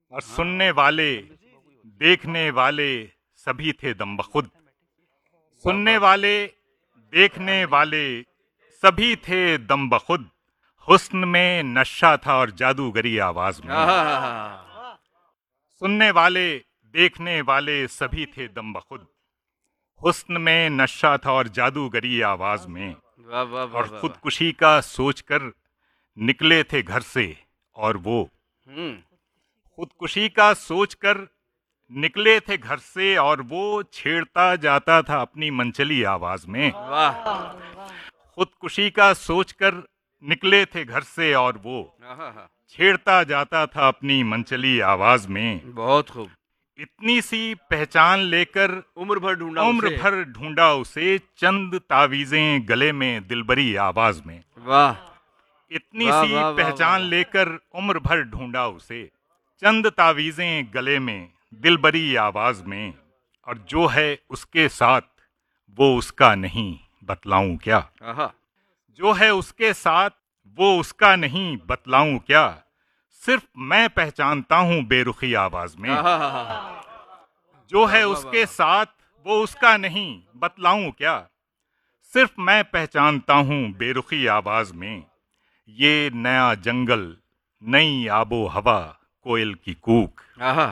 और सुनने वाले देखने वाले सभी थे दम्बखुद। सुनने वाले देखने वाले सभी थे दम्बखुद। हुस्न में नशा था और जादूगरी आवाज में। सुनने वाले देखने वाले सभी थे दम्बखुद। हुस्न में नशा था और जादूगरी आवाज में। और खुदकुशी का सोचकर निकले थे घर से और वो खुदकुशी का सोचकर निकले थे घर से और वो छेड़ता जाता था अपनी मनचली आवाज में। खुदकुशी का सोचकर निकले थे घर से और वो छेड़ता जाता था अपनी मनचली आवाज में। बहुत खूब। इतनी सी पहचान लेकर उम्र भर ढूंढा उसे चंद तावीजें गले में दिलबरी आवाज में। वाह। इतनी सी पहचान लेकर उम्र भर ढूंढा उसे चंद तावीजें गले में दिलबरी आवाज में। और जो है उसके साथ वो उसका नहीं बतलाऊं क्या। जो है उसके साथ वो उसका नहीं बतलाऊं क्या। सिर्फ मैं पहचानता हूं बेरुखी आवाज में। जो है उसके साथ वो उसका नहीं बतलाऊं क्या। सिर्फ मैं पहचानता हूं बेरुखी आवाज में। ये नया जंगल नई आबो हवा कोयल की कूक।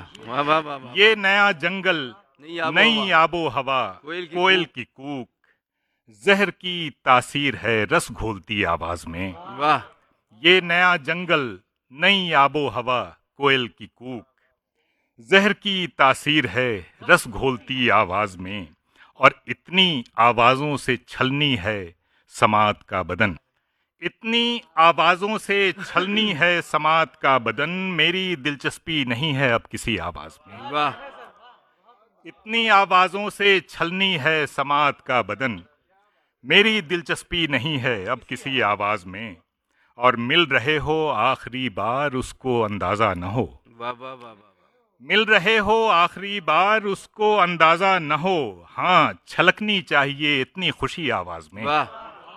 ये नया जंगल नई आबो हवा कोयल की कूक। जहर की तासीर है रस घोलती आवाज में। वाह। ये नया जंगल नई आबो हवा कोयल की कूक। जहर की तासीर है रस घोलती आवाज में। और इतनी आवाजों से छलनी है समात का बदन। इतनी आवाजों से छलनी है समात का बदन। मेरी दिलचस्पी नहीं है अब किसी आवाज में। वाह। इतनी आवाजों से छलनी है समात का बदन। मेरी दिलचस्पी नहीं है अब किसी आवाज में। और मिल रहे हो आखिरी बार उसको अंदाजा न हो। वाह वाह वाह। मिल रहे हो आखिरी बार उसको अंदाजा न हो। हाँ छलकनी चाहिए इतनी खुशी आवाज में। वाह।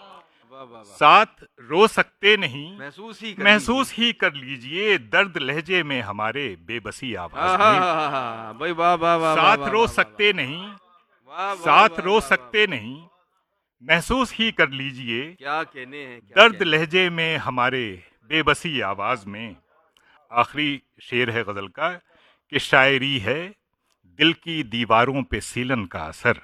साथ रो सकते नहीं महसूस ही कर लीजिए दर्द लहजे में हमारे बेबसी आवाज में। साथ रो सकते नहीं साथ रो सकते नहीं महसूस ही कर लीजिए क्या कहने हैं दर्द लहजे में हमारे बेबसी आवाज में। आखिरी शेर है गजल का कि शायरी है दिल की दीवारों पे सीलन का असर।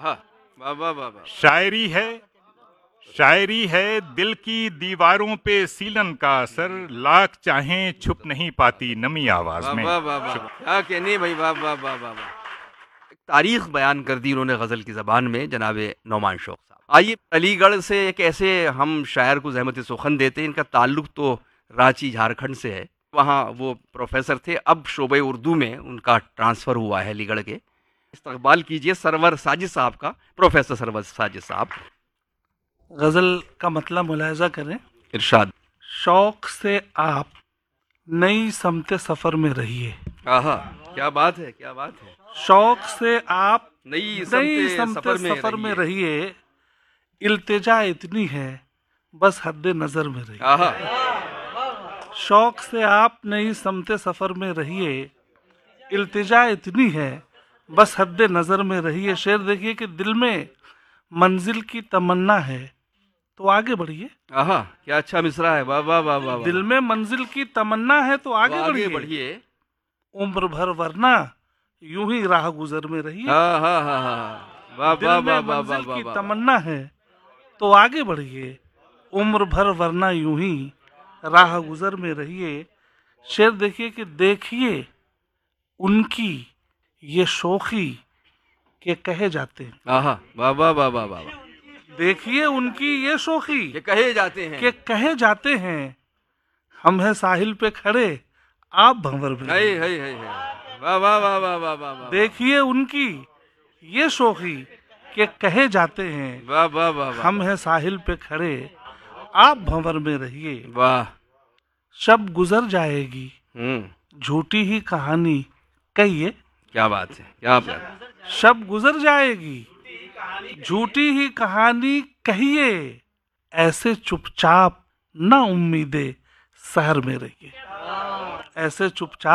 शायरी है दिल की दीवारों पे सीलन का असर। लाख चाहें छुप नहीं पाती नमी आवाज में। क्या कहने भाई। वाह वाह वाह वाह। एक तारीख बयान कर दी उन्होंने गजल की जबान में जनाबे नौमान शौक साहब। आइए अलीगढ़ से एक ऐसे हम शायर को ज़हमत सुखन देते हैं। इनका ताल्लुक तो रांची झारखंड से है। वहाँ वो प्रोफेसर थे। अब शोबे उर्दू में उनका ट्रांसफ़र हुआ है अलीगढ़ के। इस्तकबाल कीजिए सरवर साजिद साहब का। प्रोफेसर सरवर साजिद साहब। गज़ल का मतलब मुलाहिज़ा करें। इरशाद। शौक से आप नई समते सफ़र में रहिए। क्या बात है क्या बात है। शौक से आप नई समते सफ़र में रहिए। इल्तिजा इतनी है बस हद्दे नज़र में रहिए। शौक से आप नई समते सफ़र में रहिए। इल्तिजा इतनी है बस हद्दे नज़र में रहिए। शेर देखिए कि दिल में मंजिल की तमन्ना है तो आगे बढ़िए। क्या अच्छा मिसरा है। वाह वाह वाह वाह। दिल में मंजिल की तमन्ना है तो आगे बढ़िए। उम्र भर वरना यूं ही राह गुजर में रहिए। दिल में मंजिल की तमन्ना है तो आगे बढ़िए। उम्र भर वरना यूं ही राह गुजर में रहिए। शेर देखिए कि देखिए उनकी ये शोखी के कहे जाते हैं। वाह वाह वाह वाह वाह। देखिए उनकी ये शोखी के कहे जाते हैं। हम है साहिल पे खड़े आप भंवर में। वाह वाह वाह वाह वाह वाह। देखिए उनकी ये शोखी के कहे जाते हैं। वाह वाह वाह। हम है साहिल पे खड़े आप भंवर में रहिए। वाह। शब गुजर जाएगी झूठी ही कहानी कहिए। क्या बात है क्या बात। शब गुजर जाएगी झूठी ही कहानी कहिए। ऐसे चुपचाप ना उम्मीदे शहर में रहिए। ऐसे चुपचाप